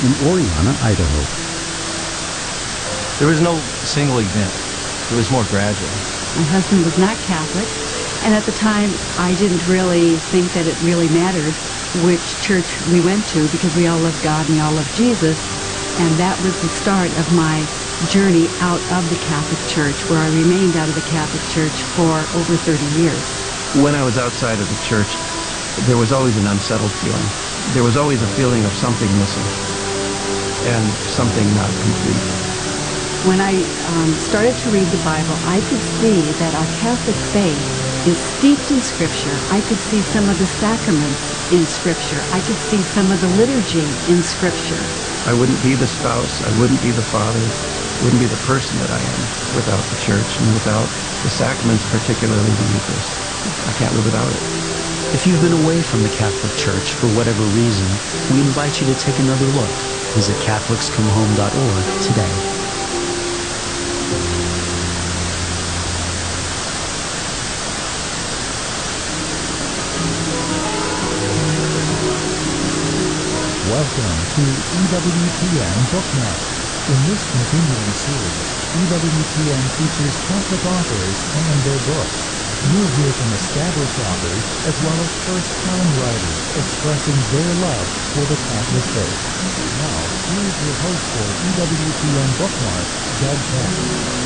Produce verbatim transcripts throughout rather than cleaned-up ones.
in Oriana, Idaho. There was no single event. It was more gradual. My husband was not Catholic, and at the time I didn't really think that it really mattered which church we went to because we all loved God and we all loved Jesus, and that was the start of my journey out of the Catholic Church, where I remained out of the Catholic Church for over thirty years. When I was outside of the church, there was always an unsettled feeling. There was always a feeling of something missing and something not complete. When I um, started to read the Bible, I could see that our Catholic faith is steeped in Scripture. I could see some of the sacraments in Scripture. I could see some of the liturgy in Scripture. I wouldn't be the spouse, I wouldn't be the father, wouldn't be the person that I am without the church and without the sacraments, particularly the Eucharist. I can't live without it. If you've been away from the Catholic Church for whatever reason, we invite you to take another look. Visit Catholics Come Home dot org today. Welcome to E W T N Bookmark. In this continuing series, E W T N features Catholic authors and their books. You'll hear from established authors as well as first-time writers expressing their love for the Catholic faith. Now, here's your host for E W T N Bookmark, Doug Peck.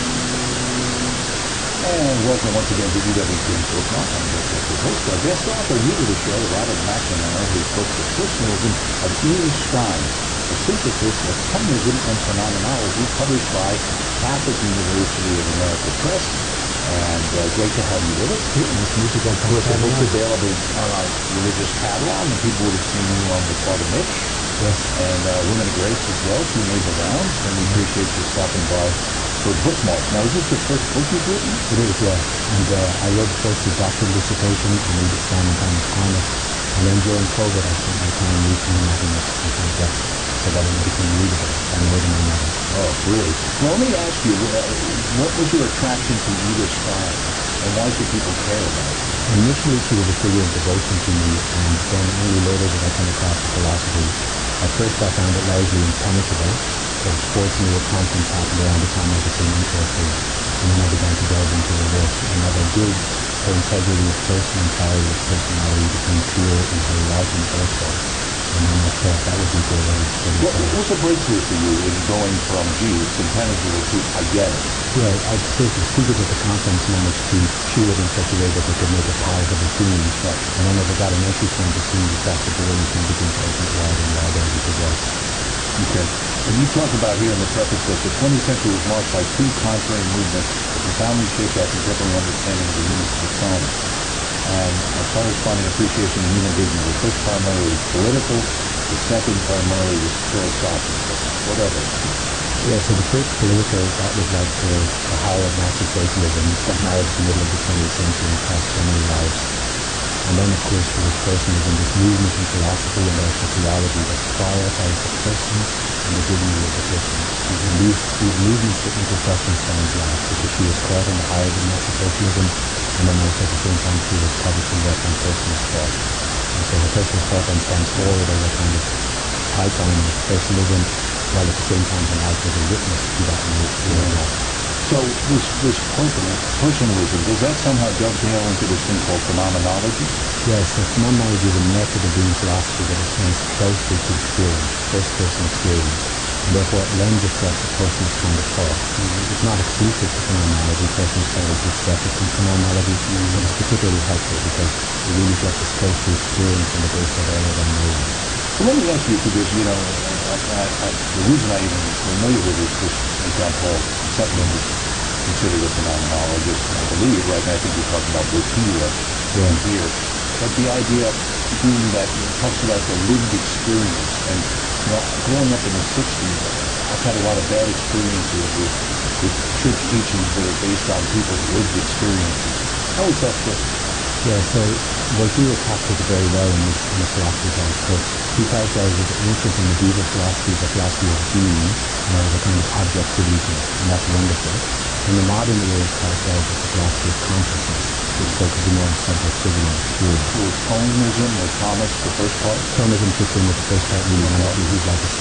And welcome once again to E W T N Bookmark. I'm Doug Peck, your host. Our guest author new to the show, Robert McNamara, whose book, The Personalism of English Scribes, a synthesis of Thomism and Phenomenology, published by Catholic University of America Press. And uh, great to have you with us. It's musical. Of course, the book's available on our religious catalog, and people would have seen you on with Father Mitch. Yes. And uh, Women of Grace as well, two major rounds. And we appreciate you stopping by for Bookmark. Now, is this the first book you've written? It is, yeah. And uh, I wrote first the doctoral dissertation on Edith Stein and Thomas Aquinas. And then during COVID, I spent my time reformatting it until death, so that it became readable by more than my mother. Oh, really? Well, let me ask you, uh, what was your attraction to Edith Stein, and why should people care about it? Initially, she was a figure of devotion to me, and then only later did I come across the philosophy. At first, I found it largely impenetrable, but fortunately, a conference happened around the time I became interested, and then I began to delve into her work, and as I did, her integrity of person and clarity of personality became clear in her writing also. And then I thought that would be good way to study. What, what's a breakthrough for you in going from, gee, it's impenetrable to, I get it? Yeah, I suppose the speakers at the conference managed to chew it in such a way that they could make it palatable to me. Right. And then as I got an entry point, it seemed to crack the door and can begin to open it wider and wider as you progress. Okay. And you talk about here in the preface that the twentieth century was marked by two contrary movements that profoundly shaped our contemporary understanding of the human persona. And a corresponding appreciation of human dignity. The first primarily was political, the second primarily was philosophical. What are they? Yeah, so the first political, that was like the, the higher of Nazi socialism that married the middle of the twentieth century and cost so many lives. And then, of course, there was personalism, this movement in philosophy and also theology that prioritized the person and the dignity of the person. And these, these movements that intercession stands last, because she was caught in the higher of Nazi socialism, and then also at the same time she was publishing left on personalist thought. And so her personalist thought then stands forward as a kind of icon of personalism, while at the same time her life was a witness to that movement. So this, this personal, personalism, does that somehow dovetail into this thing called phenomenology? Yes, so phenomenology is a method of doing philosophy that extends closely to experience, first-person experience, and therefore it lends itself to personal kind of thought. Mm-hmm. It's not exclusive to phenomenology, personal thought is just separate from phenomenology, mm-hmm. but it's particularly helpful because it really gets us close to experience on the basis of all of our knowledge. So let me ask you, because, you know, I, I, I, the reason I even familiar with this is because John Paul the Second was considered a phenomenologist, I believe, right? And I think you're talking about Wojtyla yeah. here. But the idea being that it talks about the lived experience. And, you know, growing up in the sixties, I've had a lot of bad experiences with, with church teachings that are based on people's lived experiences. How is that different? Yeah, so Wojtyla captures it very well in his, in his philosophy house. So he characterizes ancient and medieval philosophy as a philosophy of being, you know, as a kind of objectivity, and that's wonderful. And the modern era is characterized as a philosophy of consciousness, which focuses more on subjectivity and experience. Was Thomism or Thomas the first part? Thomism fits in with the first part, really, and he's like a soul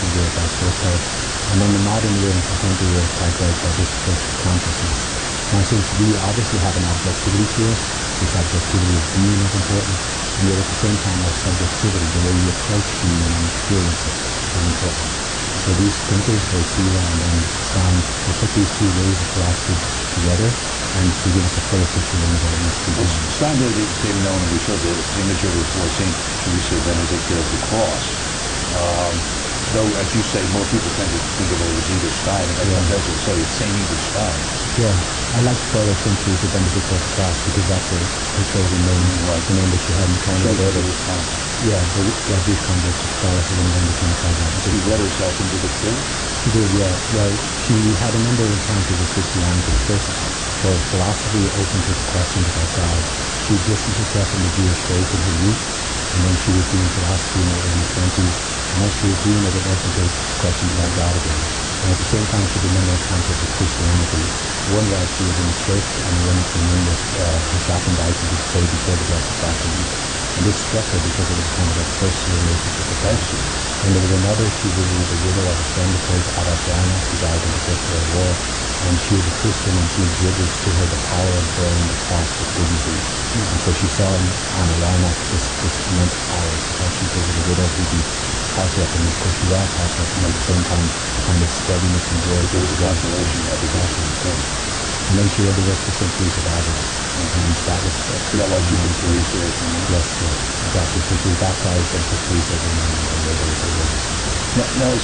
Revolutionary era by Voltaire, and then the modern era and contemporary era characterized by this social consciousness. Now, since we obviously have an objectivity to us, this objectivity of being is important, and yet at the same time our subjectivity, the way we approach being and experience it, is important. So these thinkers, Garcia and then Stein, they put these two ways of philosophy together and to give us a fuller picture of what it needs to be Well, done. Stein really became known, and we showed the image of it for Saint Teresa Benedict of the Cross. Um, though, as you say, more people tend to think of it as either Stein, and Yeah. sometimes they'll say it's Saint Edith Stein. Yeah, I like to call her Saint Teresa Benedict of the Cross because that's her, her chosen name, Right. the name that she had in Canada. Chosen There, for but- this time. Yeah, the yeah, these converts to Catholicism and then became Catholic. She let herself into the church. She did, yeah. Well, she had a number of encounters with Christianity. First, her philosophy opened her to questions about God. She distanced herself from the Jewish faith in her youth, and then she was doing philosophy in her early twenties. And as she was doing it, it opened her to questions about God again. And at the same time, she did a number of encounters with Christianity. One while she was in the church, and one came in with uh, her shopping bag to just pray before the Blessed Sacrament. And this struck her because it was kind of a personal relationship with God. And there was another, she visited the widow of a friend of hers, Adolf Reinach, who died in the First World War. And she was a Christian, and she exhibited to her the power of bearing the cross with dignity. And so she saw in Anna Reinach this, this immense power. She thought she was a widow who'd be Catholic, and of course she was Catholic, and at the same time, a kind of steadiness and joy. There was a consolation of the gospel of faith. And then she wrote the rest of Saint Teresa of Avila. And that was uh, Is that why she took Teresa as her name? Yes, yes, exactly. So she was baptized and took Teresa as her name, and then later as her name. Now, now, as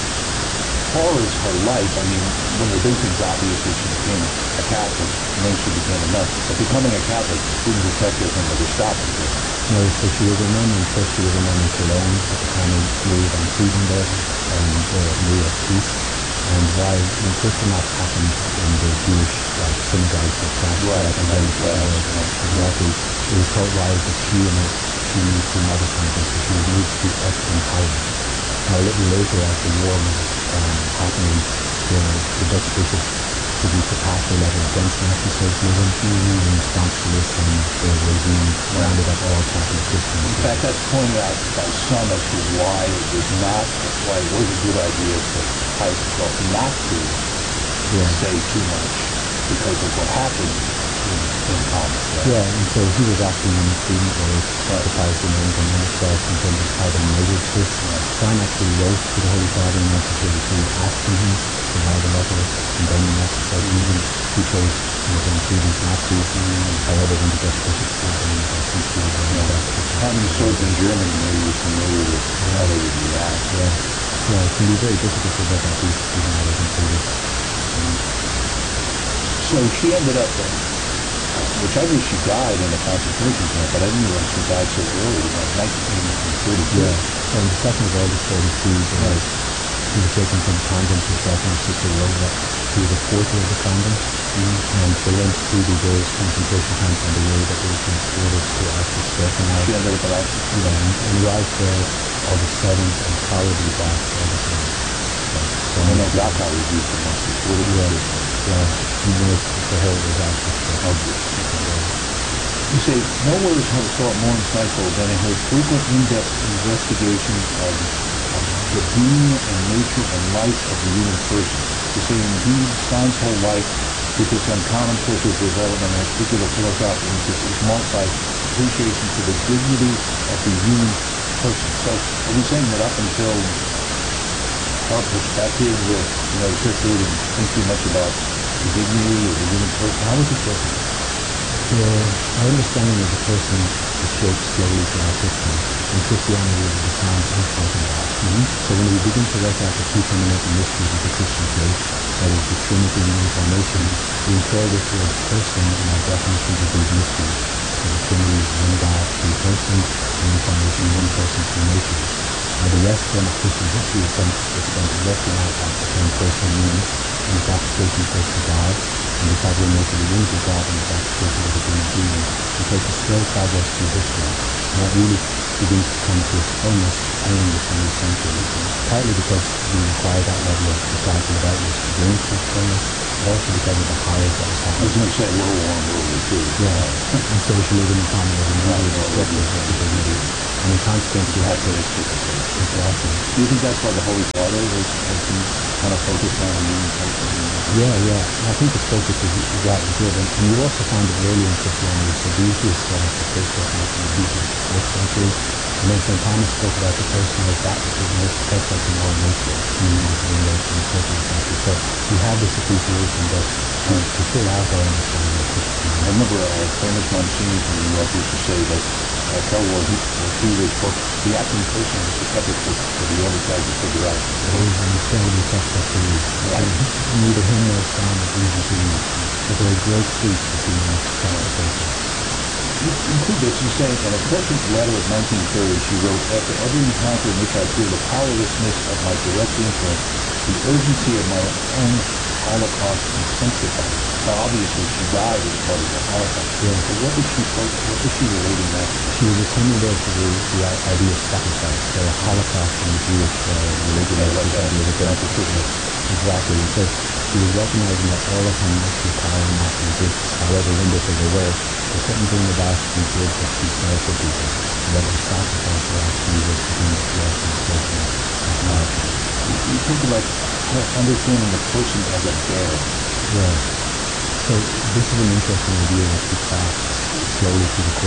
far as her life, I mean, one of the big things, obviously, she became a Catholic, and then she became a nun. But becoming a Catholic didn't protect her from the Gestapo. did it? No, so she was a nun, and first she was a nun in Cologne with the family Marie van Friedenberg and uh, Maria Priest. And why, you know, first not happened in the Jewish like, synagogues or classes, Right, like, and right, then right, uh, right. exactly. It was called wise that she and her, she moved to another country, so she was moved to Essen in Holland. Now, a little later, as the war was um, happening, the, the Dutch bishops produced a pastoral letter against Nazi socialism. Mm-hmm. In response to this, and the regime rounded up all Catholic Christians. In fact, that's pointed out by some as to why it was not, why it was a good idea for Pius the twelfth not to Yeah. say too much because of what happened in, in Holland. Right? Yeah, and so he was acting in a prudent way to Pius the ninth and himself in terms of how to measure this. Stein actually wrote to the Holy Father in nineteen thirty-two asking him to write a letter condemning Nazi socialism. He chose you know, to include these Nazis, however, when the Dutch bishops did, then I think he was one of that. Having served in Germany, maybe he was familiar with how they would react. Yeah, yeah, it can be very difficult to get that piece, even though it was included. So she ended up, uh, which I knew she died in a concentration camp, but I didn't realize she died so early, like nineteen thirty-two. Yeah, so on the second of August, thirty-two, uh, he was taken from the convent, herself and her sister Rosa. He was a porter of the convent, and they went to the various concentration camps on the way that they were transported to Auschwitz-Birkenau. She ended up at Auschwitz. Yeah, and, and arrived there August seventh and probably back August ninth. So, I know Dachau was used for Auschwitz. What did yeah, you do? yeah, even if for her it was Auschwitz. You say, nowhere is her thought more insightful than in her frequent in-depth investigation of, of the being and nature and life of the human person. You say, indeed, Stein's whole life, with its uncommon course of development and particular philosophical interest, is marked by appreciation for the dignity of the human person. So, are we saying that up until our perspective, that, you know, the church really didn't think too much about the dignity of the human person? How was it different? The, our understanding of the person is shaped slowly throughout history, and Christianity is the time influence of that. Mm-hmm. So when we begin to work out the two fundamental mysteries of the Christian faith, that is the Trinity and the Incarnation, we infer this word person in our definitions of these mysteries. So the Trinity is one God, three persons, and the Incarnation one person, three natures. Now the rest then of Christian history is spent, is spent looking at what the term person means, and its application first to God, and the causal nature of the unity of God and its application of the human being. We take a slow progress through history, and that really begins to come to its fullness only in the twentieth century, partly because we require that level of historical development to bring to its fullness, also because of the horrors that was I was happening. going to say World War One, World War Two. Yeah, and socialism and communism, these Right, were right, destructive right. to dignity. And in consequence, you had to, Pessimistic approach. exactly. Do you think that's why the Holy Father has, has been kind of focused on the human culture? Yeah, yeah. And I think the focus is, is right and good. And, and you also find it early in Christianity. So Boethius set up the first definition of Jesus in the fourth century. And then Saint Thomas spoke about the person as that which is most perfect in all nature. Mm-hmm. In the, in the thirteenth century. So we have this appreciation that to, to fill out our understanding of Christianity. I remember a famous Monsignor from New York used to say that uh, tell what he, what he was book, the acting person was the epic book for the amateur tried to figure out. It is an incredibly tough book to read. Right. And neither him nor Psalm is easy to read. But they're a great treat to see in conversation. You include this, you say, in a prescient letter of nineteen thirty, she wrote, after every encounter in which I feel the powerlessness of my direct influence, the urgency of my own Holocaust intensified. Now, obviously, she died as part of the Holocaust. Yeah. But what was she, fo- what was she relating that to? She was attending there to the, the i- idea of sacrifice, so a Holocaust in the Jewish uh, religion. Yeah, is like the that. idea of the Sacrificial. Exactly. And so she was recognizing that all of her national power and national gifts, however wonderful they were, they couldn't bring about to be good but to be cared for people. And that her sacrifice was actually was to bring the flesh and the person of God. You you talk about her understanding the person as a bear. Yeah. So this is an interesting idea that she passed slowly through the